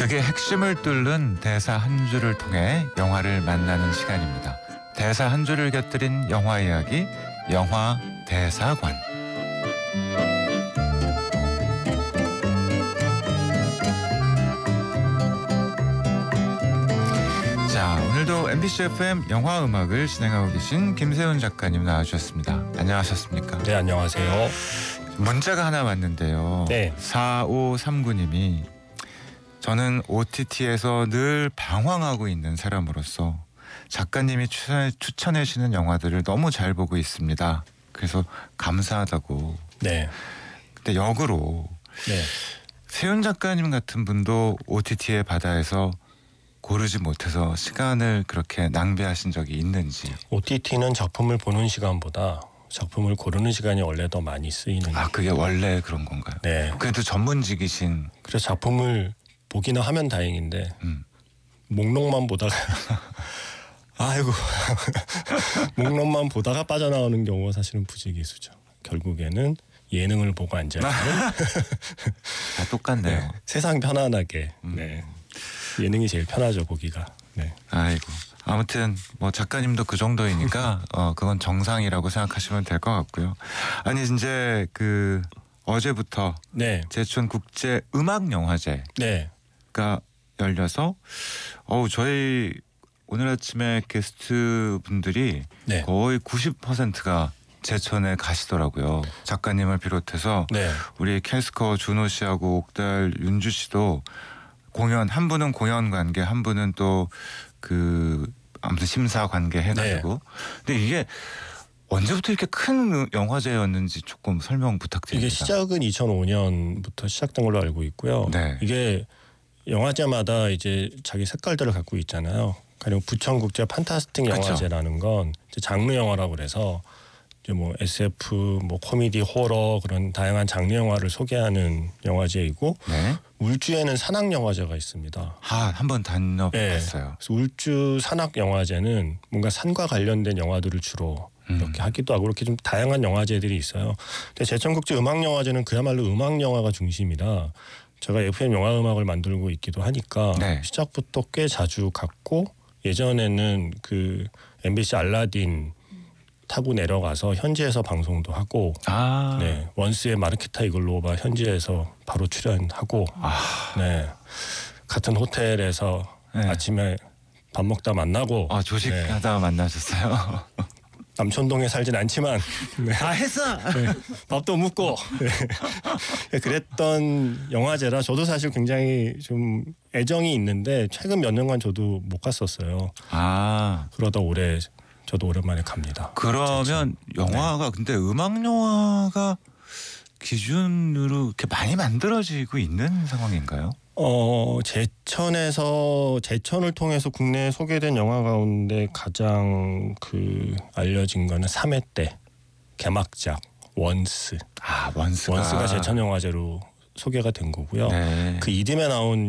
극의 핵심을 뚫는 대사 한 줄을 통해 영화를 만나는 시간입니다. 대사 한 줄을 곁들인 영화 이야기, 영화 대사관. 자, 오늘도 MBC FM 영화 음악을 진행하고 계신 김세훈 작가님 나와주셨습니다. 안녕하셨습니까? 네, 안녕하세요. 문자가 하나 왔는데요. 네. 4539님이 저는 OTT에서 늘 방황하고 있는 사람으로서 작가님이 추천해 주시는 영화들을 너무 잘 보고 있습니다. 그래서 감사하다고. 네. 근데 역으로 네. 세훈 작가님 같은 분도 OTT의 바다에서 고르지 못해서 시간을 그렇게 낭비하신 적이 있는지. OTT는 작품을 보는 시간보다 작품을 고르는 시간이 원래 더 많이 쓰이는. 아, 그게 원래 그런 건가요? 네. 그래도 전문직이신. 그래서 작품을 보기는 하면 다행인데 목록만 보다가 아이고 목록만 보다가 빠져나오는 경우가 사실은 부지기수죠. 결국에는 예능을 보고 앉아있는. 다 똑같네요. 네. 세상 편안하게. 네. 예능이 제일 편하죠, 보기가. 네. 아이고. 아무튼 뭐 작가님도 그 정도이니까 그건 정상이라고 생각하시면 될 것 같고요. 아니 이제 그 어제부터 네. 제천 국제 음악 영화제가 네. 열려서 저희 오늘 아침에 게스트 분들이 네. 거의 90%가 제천에 가시더라고요. 작가님을 비롯해서 네. 우리 캐스커 준호 씨하고 옥달 윤주 씨도 공연, 한 분은 공연 관계, 한 분은 또 그 아무튼 심사 관계 해가지고. 네. 근데 이게 언제부터 이렇게 큰 영화제였는지 조금 설명 부탁드립니다. 이게 시작은 2005년부터 시작된 걸로 알고 있고요. 네. 이게 영화제마다 이제 자기 색깔들을 갖고 있잖아요. 가령 부천국제 판타스틱 영화제라는 건 이제 장르 영화라고 그래서 이제 뭐 SF, 뭐 코미디, 호러 그런 다양한 장르 영화를 소개하는 영화제이고, 네. 울주에는 산악 영화제가 있습니다. 한번 다녀봤어요. 네. 그래서 울주 산악 영화제는 뭔가 산과 관련된 영화들을 주로 이렇게 하기도 하고 그렇게 좀 다양한 영화제들이 있어요. 근데 제천국제 음악영화제는 그야말로 음악 영화가 중심이라 제가 FM 영화 음악을 만들고 있기도 하니까 네. 시작부터 꽤 자주 갔고, 예전에는 그 MBC 알라딘 타고 내려가서 현지에서 방송도 하고, 네, 원스의 마르키타 이글로바 현지에서 바로 출연하고, 네, 같은 호텔에서 네. 아침에 밥 먹다 만나고, 조식하다 네. 만나셨어요. 남천동에 살진 않지만 네. 다 했어. 네. 밥도 묵고 네. 그랬던 영화제라 저도 사실 굉장히 좀 애정이 있는데 최근 몇 년간 저도 못 갔었어요. 그러다 올해 저도 오랜만에 갑니다. 그러면 영화가 근데 음악 영화가 기준으로 이렇게 많이 만들어지고 있는 상황인가요? 제천을 통해서 국내에 소개된 영화 가운데 가장 알려진 거는 3회 때 개막작 원스. 원스가 제천 영화제로 소개가 된 거고요. 네. 그 이듬해 나온